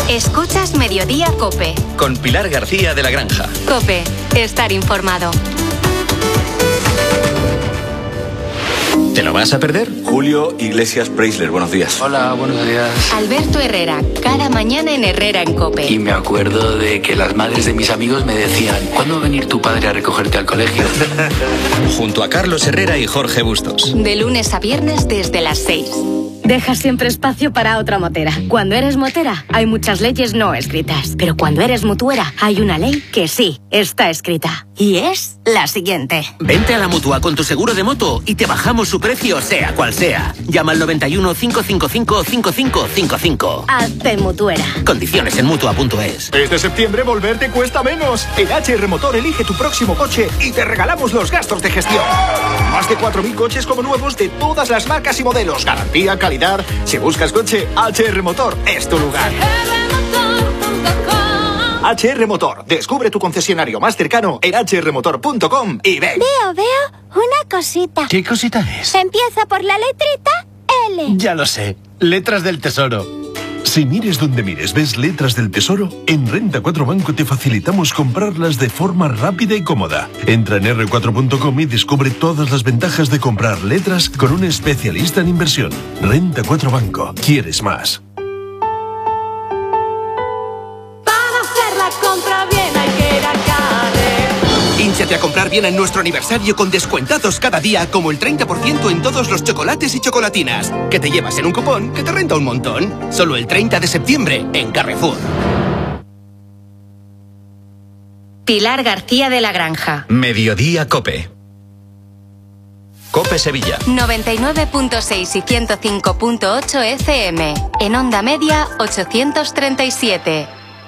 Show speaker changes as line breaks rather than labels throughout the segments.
Escuchas Mediodía COPE.
Con Pilar García de la Granja.
COPE. Estar informado.
¿Te lo vas a perder?
Julio Iglesias Preisler, buenos días.
Hola, buenos días.
Alberto Herrera, cada mañana en Herrera en COPE.
Y me acuerdo de que las madres de mis amigos me decían: ¿cuándo va a venir tu padre a recogerte al colegio?
Junto a Carlos Herrera y Jorge Bustos.
De lunes a viernes desde las 6.
Deja siempre espacio para otra motera. Cuando eres motera, hay muchas leyes no escritas. Pero cuando eres mutuera, hay una ley que sí está escrita. Y es la siguiente.
Vente a la Mutua con tu seguro de moto y te bajamos su precio sea cual sea. Llama al 91 555 5555.
Hazte mutuera.
Condiciones en Mutua.es.
Este septiembre volverte cuesta menos. En HR Motor elige tu próximo coche y te regalamos los gastos de gestión. Más de 4.000 coches como nuevos de todas las marcas y modelos. Garantía, calidad. Si buscas coche, HR Motor es tu lugar. HR Motor. Descubre tu concesionario más cercano en hrmotor.com y ven.
Veo una cosita.
¿Qué cosita es?
Empieza por la letrita L.
Ya lo sé. Letras del Tesoro.
Si mires donde mires, ves letras del Tesoro, en Renta 4 Banco te facilitamos comprarlas de forma rápida y cómoda. Entra en r4.com y descubre todas las ventajas de comprar letras con un especialista en inversión. Renta 4 Banco. ¿Quieres más?
Para hacer la compra bien hay que ir a Carrer.
Hínchate a comprar bien en nuestro aniversario con descuentados cada día, como el 30% en todos los chocolates y chocolatinas, que te llevas en un cupón que te renta un montón. Solo el 30 de septiembre en Carrefour.
Pilar García de la Granja.
Mediodía COPE. COPE Sevilla.
99.6 y 105.8 FM. En onda media 837.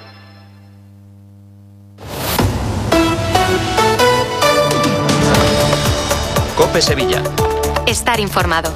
COPE Sevilla.
Estar informado.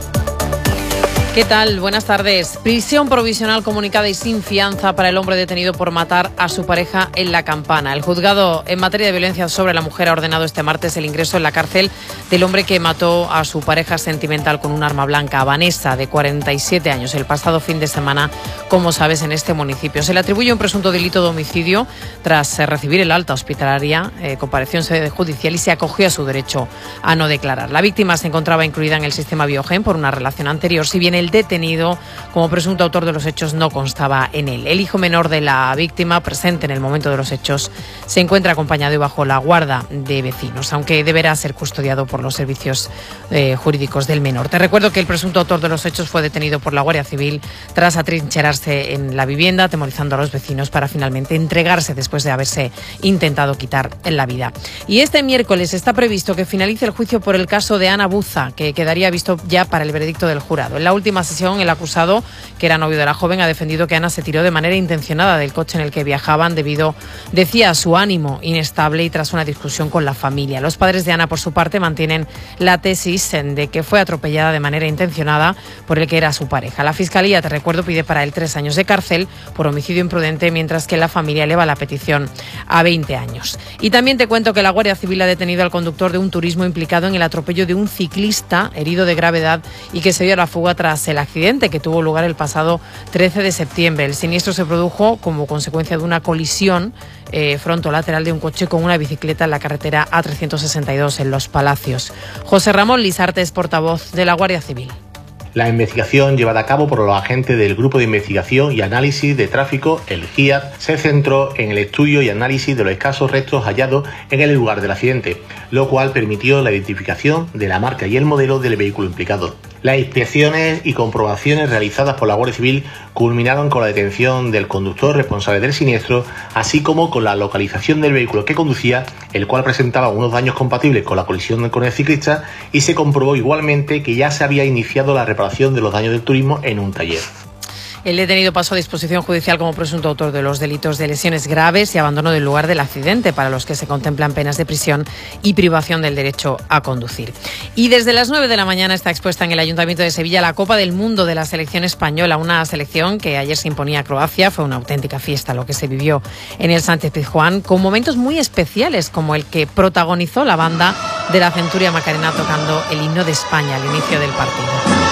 ¿Qué tal? Buenas tardes. Prisión provisional comunicada y sin fianza para el hombre detenido por matar a su pareja en La Campana. El juzgado en materia de violencia sobre la mujer ha ordenado este martes el ingreso en la cárcel del hombre que mató a su pareja sentimental con un arma blanca, a Vanessa, de 47 años, el pasado fin de semana, como sabes, en este municipio. Se le atribuye un presunto delito de homicidio tras recibir el alta hospitalaria, compareció en sede judicial y se acogió a su derecho a no declarar. La víctima se encontraba incluida en el sistema Biogen por una relación anterior, si bien el detenido como presunto autor de los hechos no constaba en él. El hijo menor de la víctima, presente en el momento de los hechos, se encuentra acompañado y bajo la guarda de vecinos, aunque deberá ser custodiado por los servicios jurídicos del menor. Te recuerdo que el presunto autor de los hechos fue detenido por la Guardia Civil tras atrincherarse en la vivienda, atemorizando a los vecinos para finalmente entregarse después de haberse intentado quitar la vida. Y este miércoles está previsto que finalice el juicio por el caso de Ana Buza, que quedaría visto ya para el veredicto del jurado. En la última sesión, el acusado, que era novio de la joven, ha defendido que Ana se tiró de manera intencionada del coche en el que viajaban debido, decía, a su ánimo inestable y tras una discusión con la familia. Los padres de Ana, por su parte, mantienen la tesis de que fue atropellada de manera intencionada por el que era su pareja. La Fiscalía, te recuerdo, pide para él 3 años de cárcel por homicidio imprudente, mientras que la familia eleva la petición a 20 años. Y también te cuento que la Guardia Civil ha detenido al conductor de un turismo implicado en el atropello de un ciclista herido de gravedad y que se dio a la fuga tras el accidente que tuvo lugar el pasado 13 de septiembre. El siniestro se produjo como consecuencia de una colisión frontolateral de un coche con una bicicleta en la carretera A362 en Los Palacios. José Ramón Lisarte es portavoz de la Guardia Civil.
La investigación llevada a cabo por los agentes del Grupo de Investigación y Análisis de Tráfico, el GIAT, se centró en el estudio y análisis de los escasos restos hallados en el lugar del accidente, lo cual permitió la identificación de la marca y el modelo del vehículo implicado. Las inspecciones y comprobaciones realizadas por la Guardia Civil culminaron con la detención del conductor responsable del siniestro, así como con la localización del vehículo que conducía, el cual presentaba unos daños compatibles con la colisión con el ciclista, y se comprobó igualmente que ya se había iniciado la reparación de los daños del turismo en un taller.
El detenido pasó a disposición judicial como presunto autor de los delitos de lesiones graves y abandono del lugar del accidente, para los que se contemplan penas de prisión y privación del derecho a conducir. Y desde las 9 de la mañana está expuesta en el Ayuntamiento de Sevilla la Copa del Mundo de la selección española, una selección que ayer se imponía a Croacia. Fue una auténtica fiesta lo que se vivió en el Sánchez-Pizjuán, con momentos muy especiales como el que protagonizó la banda de la Centuria Macarena tocando el himno de España al inicio del partido.